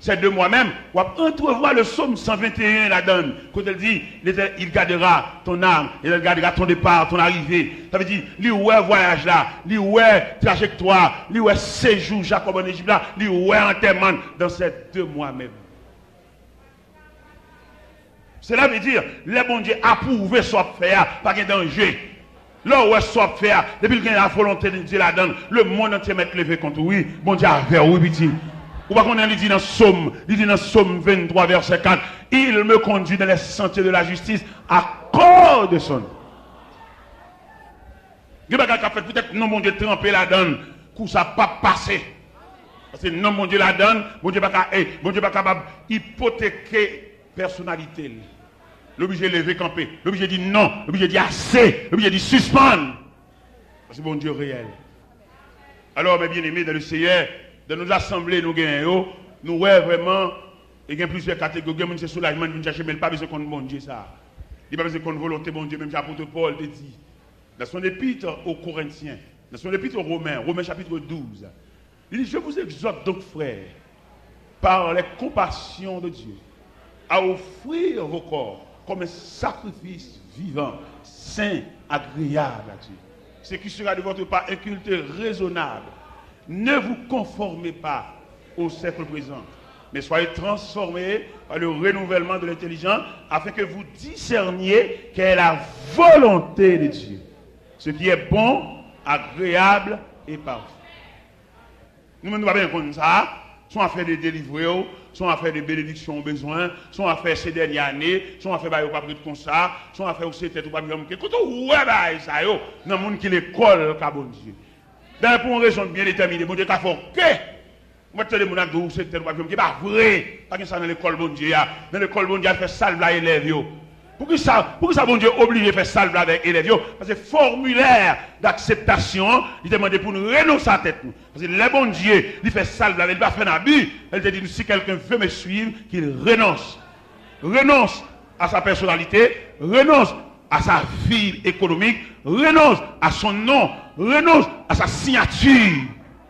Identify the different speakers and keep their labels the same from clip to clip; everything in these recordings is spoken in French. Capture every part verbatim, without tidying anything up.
Speaker 1: c'est de moi-même. On va entrevoir le psaume cent vingt et un là-dedans. Quand elle dit, il gardera ton âme, il gardera ton départ, ton arrivée. Ça veut dire, lui ouais voyage là, lui ouais trajectoire, lui ouais séjour Jacob en Égypte là, lui ouais enterrement dans ces deux moi-même. Cela veut dire, les bon Dieu approuvé soit faire, pas de danger. Là où est soit faire, depuis qu'il y a la volonté de Dieu là-dedans, le monde entier met levé contre oui, bon Dieu a fait, oui, petit. Ou pas qu'on a dit dans Somme, il dit dans Somme vingt-trois, verset quatre, il me conduit dans les sentiers de la justice à cause de son. Il y a des fait peut-être non, mon Dieu, trempé là-dedans, que ça n'a pas passé. Parce que non, mon Dieu, là-dedans, mon Dieu, pas bon Dieu, pas capable d'hypothéquer personnalité. L'obligé de lever camper, l'obligé de dire non, l'obligé de dire assez, l'obligé de dire suspendre. Parce que bon Dieu réel. Alors, mes bien-aimés, dans le Seigneur, dans nos assemblées, nous gagnons, nous voyons vraiment, il y a plusieurs catégories, il y a soulagement, il chercher, mais il n'y a pas besoin qu'on bon Dieu ça. Il n'y a pas besoin qu'on volonté bon Dieu, même l'apôtre Paul te dit. Dans son épître aux Corinthiens, dans son épître aux Romains, Romains chapitre douze, il dit, je vous exhorte donc, frères, par les compassions de Dieu, à offrir vos corps comme un sacrifice vivant, saint, agréable à Dieu. Ce qui sera de votre part un culte raisonnable. Ne vous conformez pas au siècle présent, mais soyez transformés par le renouvellement de l'intelligence, afin que vous discerniez quelle est la volonté de Dieu. Ce qui est bon, agréable et parfait. Nous ne pouvons pas bien comme ça. Soit à faire des délivrer, soit à faire des bénédictions au besoin, soit à faire ces dernières années, soit à faire des pas comme ça, soit à faire aussi tête ou pas comme que. Quand on voit ça, yo, dans le monde qui l'école, car bon Dieu. Dans pour une raison bien déterminée, bon Dieu, qu'a fait que. Moi, je te dis, mon c'est tête ou pas comme qui pas vrai. Pas que ça dans l'école, bon Dieu. Dans l'école, bon Dieu, fait salve les élèves, yo. Pour que ça, pour que ça, bon Dieu, obligé de faire salve avec les élèves, parce que formulaire d'acceptation, il demande pour nous renoncer à tête. Parce que les bon Dieu, il fait salve avec, il va faire un but. Elle te dit, si quelqu'un veut me suivre, qu'il renonce. Renonce à sa personnalité, renonce à sa vie économique, renonce à son nom, renonce à sa signature.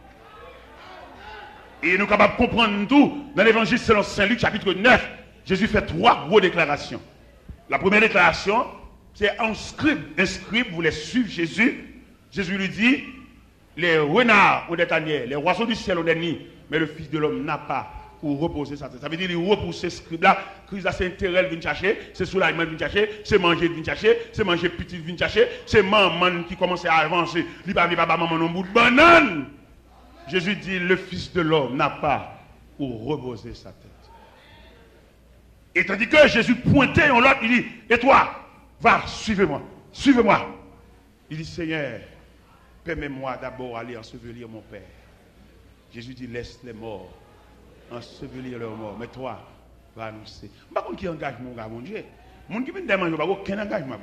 Speaker 1: Et nous sommes capables de comprendre tout. Dans l'évangile selon Saint Luc, chapitre neuf, Jésus fait trois grosses déclarations. La première déclaration, c'est un scribe. Un scribe voulait suivre Jésus. Jésus lui dit, les renards ont des tanières, les oiseaux du ciel ont des nids, mais le Fils de l'homme n'a pas pour reposer sa tête. Ça veut dire qu'il repousse ce scribe-là, Christ a ses intérêts de venir chercher, c'est soulagement de venir chercher, c'est manger de venir chercher, c'est manger petit de venir chercher, c'est maman qui commence à avancer. Il va venir papa, maman, non bout de banane. Jésus dit, le Fils de l'homme n'a pas pour reposer sa tête. Et tandis que Jésus pointait en l'autre, il dit, et toi, va, suivez-moi, suivez-moi. Il dit, Seigneur, permets-moi d'abord aller ensevelir mon Père. Jésus dit, laisse les morts ensevelir leurs morts, mais toi, va annoncer. Je ne sais pas qui engage mon gars, mon Dieu. Mon qui vient de demander, il n'y a aucun engagement.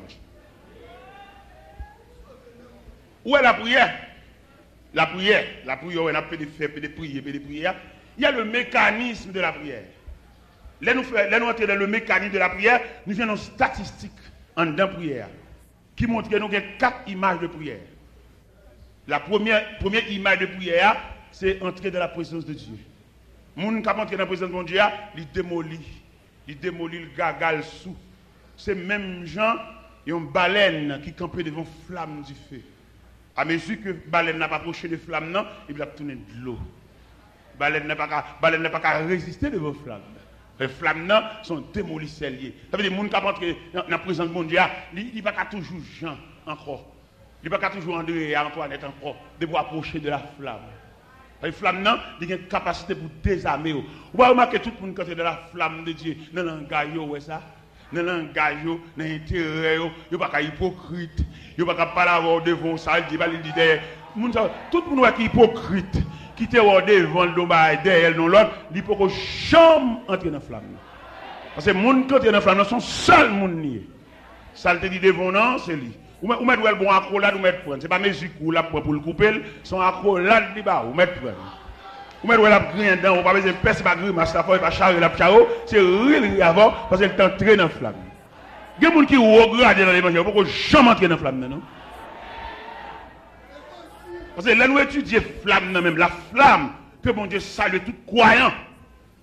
Speaker 1: Où est la prière? La prière, la prière, on a fait des faits, des prières, des prières. Il y a le mécanisme de la prière. Là, nous entrons dans le mécanisme de la prière, nous avons une statistique en dedans prière qui montre que nous avons quatre images de prière. La première, première image de prière, c'est entrer dans la présence de Dieu. Moun qui entre dans la présence de Dieu, il démolit. Il démolit le gagal sous. C'est même gens, il y a une baleine qui campe devant la flamme du feu. À mesure que la baleine n'a pas approché de flamme, non, il va tourner de l'eau. La baleine n'a pas qu'à résister devant la flamme. Les flammes sont démolies, liées. Ça veut dire que les gens qui entrent dans la présence de Dieu, il ne va pas toujours Jean encore. Il ne va pas toujours André et Antoinette encore, de vous approcher de la flamme. Les flammes, il y a une capacité pour désarmer. Vous voyez remarquer tout le monde quand est dans la flamme de Dieu, dans le langage, ouais ça. Dans le langage, dans l'intérêt, il n'y a pas hypocrite. Il n'y a pas parler devant ça, il dit, il dit derrière. Tout le monde qui est hypocrite. Qui te voit devant le domaine derrière non l'autre, il faut que jamais entre dans la flamme. Parce que les gens qui entrent dans la flamme sont seuls gens. Ça te dit devant non, c'est lui. Ou mettez le bon accolade ou mettez prendre. Ce n'est pas mes coups là pour le couper, son accolade là-bas, ou mettez prendre. Ou mettez la grille dedans, ou pas besoin de percer ma grille, ma stafford, pas charger la chao, c'est réel avant parce qu'elle est entrée dans la flamme. Il y a des gens qui regardent dans l'évangile, il faut que jamais entrer dans la flamme, non? Parce que là, nous étudions la flamme, même la flamme, que mon Dieu salue tout croyant.